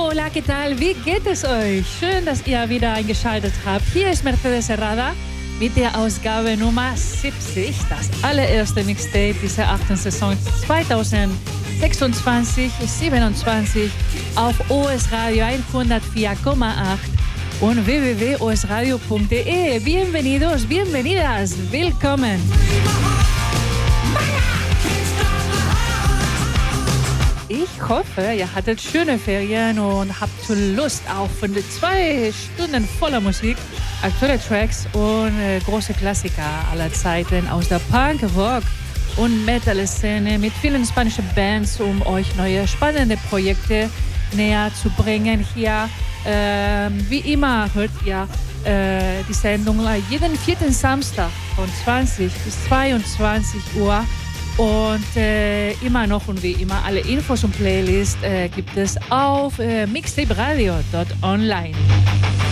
hola, ¿qué tal? Wie geht es euch? Schön, dass ihr wieder eingeschaltet habt. Hier ist Mercedes Herrada mit der Ausgabe Nummer 70, das allererste Mixtape dieser 8. Saison 2026-27 auf OS Radio 104,8 und www.osradio.de. Bienvenidos, bienvenidas, willkommen. Ich hoffe, ihr hattet schöne Ferien und habt Lust auf 2 Stunden voller Musik, aktuelle Tracks und große Klassiker aller Zeiten aus der Punk, Rock und Metal-Szene mit vielen spanischen Bands, um euch neue spannende Projekte näher zu bringen. Hier, wie immer, hört ihr die Sendung jeden 4. Samstag von 20 bis 22 Uhr. Und immer noch und wie immer, alle Infos und Playlists gibt es auf mixtaperadio.online.